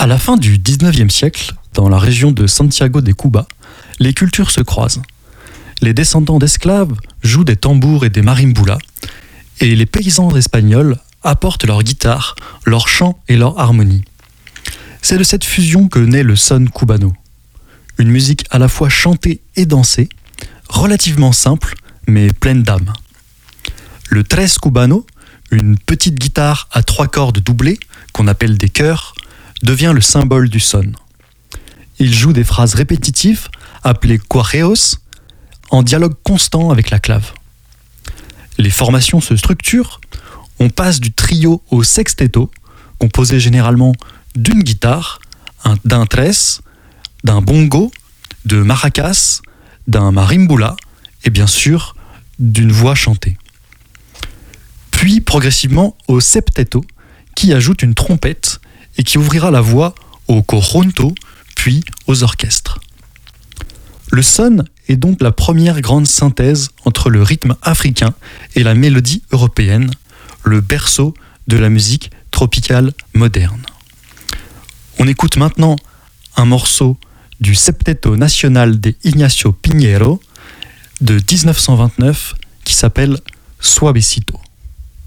la fin du 19e siècle, dans la région de Santiago de Cuba, les cultures se croisent. Les descendants d'esclaves jouent des tambours et des marimboulas, et les paysans espagnols apportent leur guitare, leur chant et leur harmonie. C'est de cette fusion que naît le son cubano. Une musique à la fois chantée et dansée, relativement simple, mais pleine d'âme. Le tres cubano, une petite guitare à 3 cordes doublées, qu'on appelle des chœurs, devient le symbole du son. Il joue des phrases répétitives, appelées cuarteos, en dialogue constant avec la clave. Les formations se structurent, on passe du trio au sexteto, composé généralement d'une guitare, d'un tres, d'un bongo, de maracas, d'un marimbula et bien sûr d'une voix chantée. Puis progressivement au septeto, qui ajoute une trompette et qui ouvrira la voie au conjunto, puis aux orchestres. Le son est donc la première grande synthèse entre le rythme africain et la mélodie européenne, le berceau de la musique tropicale moderne. On écoute maintenant un morceau du Septeto Nacional de Ignacio Piñero de 1929 qui s'appelle Suavecito.